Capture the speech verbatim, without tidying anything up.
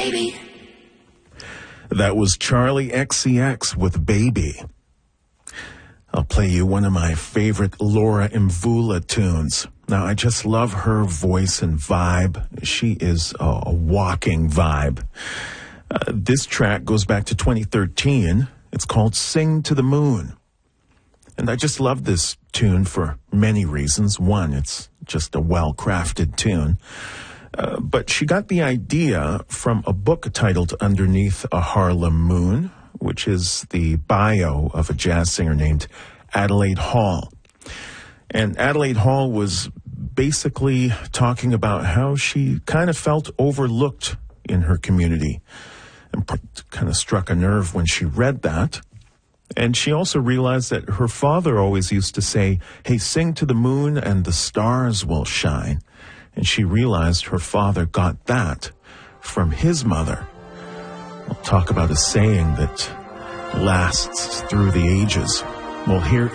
Baby. That was Charlie X C X with Baby. I'll play you one of my favorite Laura Mvula tunes. Now, I just love her voice and vibe. She is a, a walking vibe. Uh, this track goes back to twenty thirteen. It's called Sing to the Moon. And I just love this tune for many reasons. One, it's just a well-crafted tune. Uh, but she got the idea from a book titled Underneath a Harlem Moon, which is the bio of a jazz singer named Adelaide Hall. And Adelaide Hall was basically talking about how she kind of felt overlooked in her community, and kind of struck a nerve when she read that. And she also realized that her father always used to say, hey, sing to the moon and the stars will shine. And she realized her father got that from his mother. We'll talk about a saying that lasts through the ages. Well, here